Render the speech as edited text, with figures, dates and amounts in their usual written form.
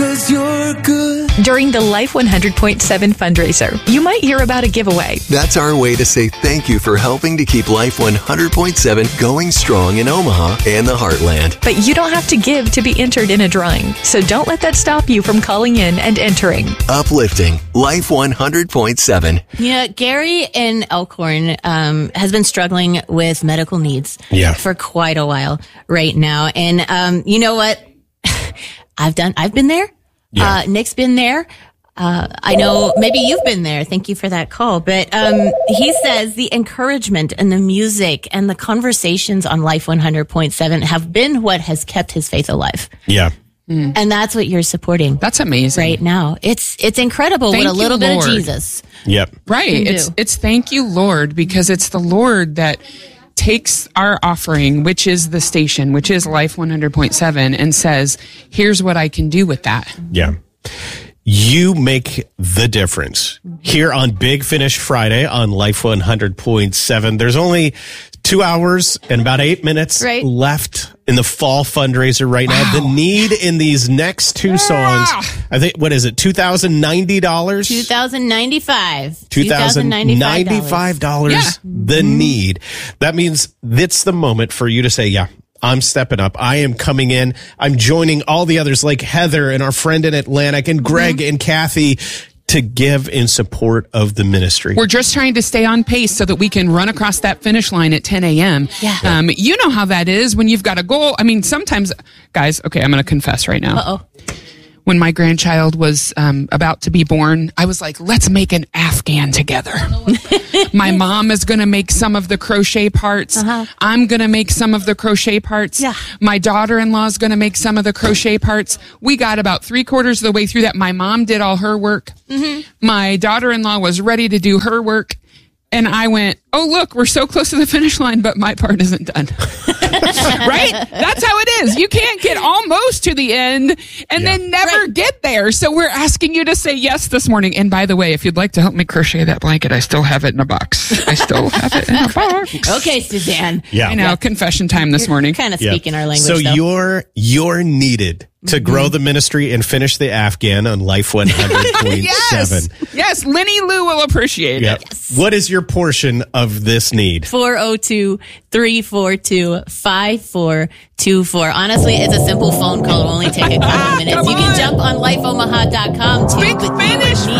'cause you're good. During the Life 100.7 fundraiser, you might hear about a giveaway. That's our way to say thank you for helping to keep Life 100.7 going strong in Omaha and the Heartland. But you don't have to give to be entered in a drawing, so don't let that stop you from calling in and entering. Uplifting Life 100.7. Yeah, Gary in Elkhorn has been struggling with medical needs for quite a while right now. And you know what? I've been there. Yeah. Nick's been there. I know maybe you've been there. Thank you for that call. But he says the encouragement and the music and the conversations on Life 100.7 have been what has kept his faith alive. Yeah. And that's what you're supporting. That's amazing. Right now. It's incredible what a little bit of Jesus. Yep. Right. It's thank you, Lord, because it's the Lord that takes our offering, which is the station, which is Life 100.7, and says, here's what I can do with that. Yeah. You make the difference. Here on Big Finish Friday on Life 100.7, there's only 2 hours and about 8 minutes left in the fall fundraiser right now. The need in these next two songs, I think, what is it, $2,090? $2,095. $2,095. Yeah. The need. That means it's the moment for you to say, yeah, I'm stepping up. I am coming in. I'm joining all the others like Heather and our friend in Atlantic and Greg and Kathy to give in support of the ministry. We're just trying to stay on pace so that we can run across that finish line at 10 a.m. Yeah. You know how that is when you've got a goal. I mean, sometimes, guys, okay, I'm going to confess right now. Uh-oh. When my grandchild was about to be born, I was like, let's make an Afghan together. My mom is going to make some of the crochet parts. I'm going to make some of the crochet parts. Yeah. My daughter-in-law is going to make some of the crochet parts. We got about 3/4 of the way through that. My mom did all her work. My daughter-in-law was ready to do her work. And I went, oh, look, we're so close to the finish line, but my part isn't done. Right? That's how it is. You can't get almost to the end and then never get there. So we're asking you to say yes this morning. And by the way, if you'd like to help me crochet that blanket, I still have it in a box. Okay, Suzanne. Yeah. I know, confession time this morning. Kind of speaking our language, So though. you're needed to grow the ministry and finish the Afghan on Life 100.7. Yes, Lenny Lou will appreciate it. Yes. What is your portion of this need? 402-342-5424. Honestly, it's a simple phone call. It'll only take a couple minutes. You can jump on lifeomaha.com too. Big Finish